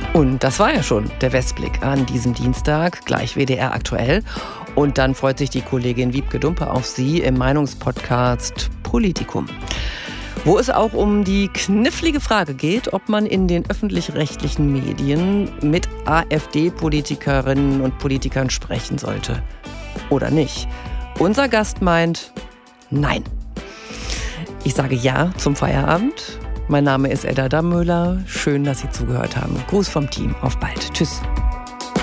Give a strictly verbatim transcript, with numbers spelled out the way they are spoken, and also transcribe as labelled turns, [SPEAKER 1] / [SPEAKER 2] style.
[SPEAKER 1] Und das war ja schon der Westblick an diesem Dienstag, gleich W D R aktuell. Und dann freut sich die Kollegin Wiebke Dumpe auf Sie im Meinungspodcast Politikum, wo es auch um die knifflige Frage geht, ob man in den öffentlich-rechtlichen Medien mit AfD-Politikerinnen und Politikern sprechen sollte oder nicht. Unser Gast meint, nein. Ich sage ja zum Feierabend. Mein Name ist Edda Dammöller. Schön, dass Sie zugehört haben. Gruß vom Team. Auf bald. Tschüss.